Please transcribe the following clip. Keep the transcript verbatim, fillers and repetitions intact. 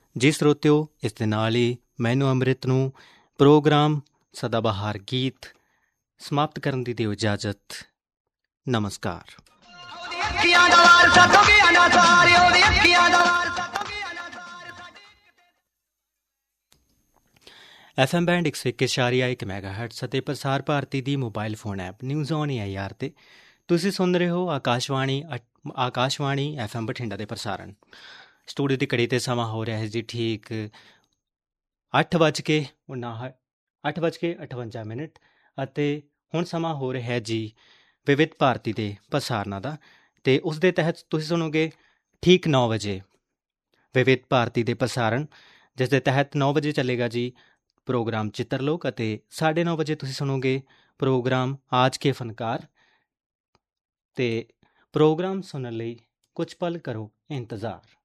ਜੀ ਸਰੋਤਿਓ, ਇਸ ਦੇ ਨਾਲ ਹੀ ਮੈਨੂੰ ਅੰਮ੍ਰਿਤ ਨੂੰ ਪ੍ਰੋਗਰਾਮ ਸਦਾਬਹਾਰ ਗੀਤ ਸਮਾਪਤ ਕਰਨ ਦੀ ਦਿਓ ਇਜਾਜ਼ਤ। ਨਮਸਕਾਰ। ਐਫ ਐਮ ਬੈਂਡ ਇੱਕ ਸੌ ਇੱਕ ਇਸ਼ਾਰੀਆ ਇੱਕ ਮੈਗਾ ਹਰਟਸ ਅਤੇ ਪ੍ਰਸਾਰ ਭਾਰਤੀ ਦੀ mobile phone app news on A I R 'ਤੇ ਤੁਸੀਂ ਸੁਣ ਰਹੇ ਹੋ ਆਕਾਸ਼ਵਾਣੀ ਆਕਾਸ਼ਵਾਣੀ ਐਫ ਐਮ ਬਠਿੰਡਾ ਦੇ ਪ੍ਰਸਾਰਣ। ਸਟੂਡੀਓ ਦੀ ਘੜੀ 'ਤੇ ਸਮਾਂ ਹੋ ਰਿਹਾ ਹੈ ਜੀ ਠੀਕ ਅੱਠ ਵੱਜ ਕੇ ਉਨਾਹਠ ਅੱਠ ਵੱਜ ਕੇ ਅਠਵੰਜਾ ਮਿੰਟ ਅਤੇ ਹੁਣ ਸਮਾਂ ਹੋ ਰਿਹਾ ਹੈ ਜੀ ਵਿਵਿਧ ਭਾਰਤੀ ਦੇ ਪ੍ਰਸਾਰਨਾਂ ਦਾ, ਅਤੇ ਉਸ ਦੇ ਤਹਿਤ ਤੁਸੀਂ ਸੁਣੋਗੇ ਠੀਕ ਨੌ ਵਜੇ ਵਿਵਿਧ ਭਾਰਤੀ ਦੇ ਪ੍ਰਸਾਰਣ, ਜਿਸ ਦੇ ਤਹਿਤ ਨੌ ਵਜੇ ਚੱਲੇਗਾ ਜੀ ਪ੍ਰੋਗਰਾਮ ਚਿੱਤਰਲੋਕ ਅਤੇ ਸਾਢੇ ਨੌ ਵਜੇ ਤੁਸੀਂ ਸੁਣੋਗੇ ਪ੍ਰੋਗਰਾਮ ਆਜ ਕੇ ਫਨਕਾਰ। ਅਤੇ ਪ੍ਰੋਗਰਾਮ ਸੁਣਨ ਲਈ ਕੁਝ ਪਲ ਕਰੋ ਇੰਤਜ਼ਾਰ।